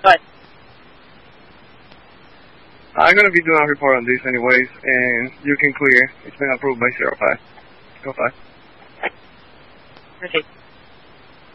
What? I'm going to be doing a report on this anyways, and you can clear. It's been approved by 05. Go 5. Okay.